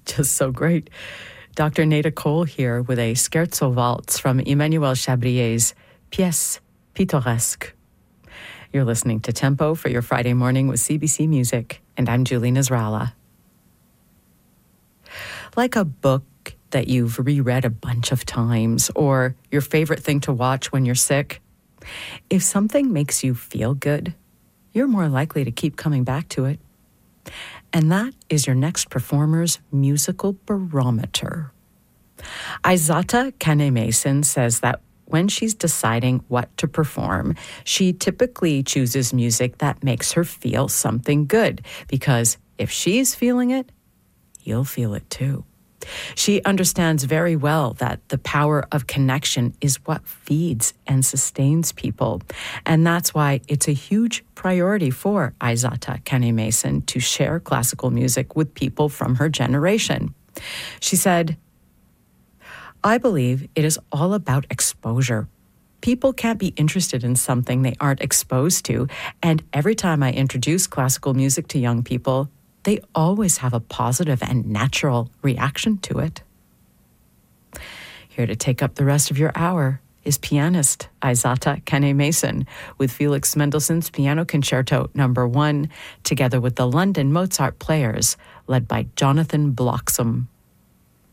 just so great. Dr. Nada Cole here with a scherzo waltz from Emmanuel Chabrier's Pièce Pittoresque. You're listening to Tempo for your Friday morning with CBC Music, and I'm Julie Nasrallah. Like a book that you've reread a bunch of times, or your favorite thing to watch when you're sick, if something makes you feel good, you're more likely to keep coming back to it. And that is your next performer's musical barometer. Aizata Kane-Mason says that when she's deciding what to perform, she typically chooses music that makes her feel something good, because if she's feeling it, you'll feel it too. She understands very well that the power of connection is what feeds and sustains people. And that's why it's a huge priority for Aizata Kane-Mason to share classical music with people from her generation. She said, "I believe it is all about exposure. People can't be interested in something they aren't exposed to. And every time I introduce classical music to young people, they always have a positive and natural reaction to it." Here to take up the rest of your hour is pianist Aizata Kane-Mason with Felix Mendelssohn's Piano Concerto No. 1, together with the London Mozart Players, led by Jonathan Bloxham.